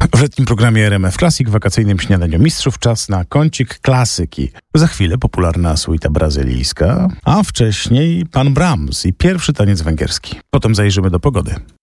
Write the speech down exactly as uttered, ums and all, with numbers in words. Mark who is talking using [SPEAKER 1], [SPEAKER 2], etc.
[SPEAKER 1] W letnim programie R M F Classic, wakacyjnym śniadaniu mistrzów, czas na kącik klasyki. Za chwilę popularna suita brazylijska, a wcześniej pan Brahms i pierwszy taniec węgierski. Potem zajrzymy do pogody.